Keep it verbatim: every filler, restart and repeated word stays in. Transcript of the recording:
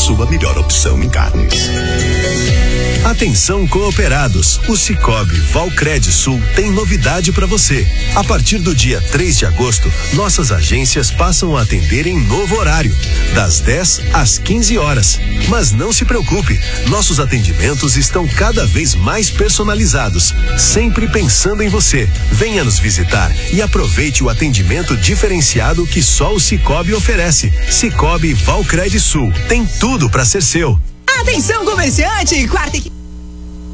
sua melhor opção em carnes. Atenção cooperados, o Cicobi Valcred Sul tem novidade para você. A partir do dia três de agosto, nossas agências passam a atender em novo horário, das dez às quinze horas. Mas não se preocupe, nossos atendimentos estão cada vez mais personalizados, sempre pensando em você. Venha nos visitar e aproveite o atendimento diferenciado que só o Cicobi oferece. Cicobi Valcred Sul, tem tudo para ser seu. Atenção comerciante, quarta e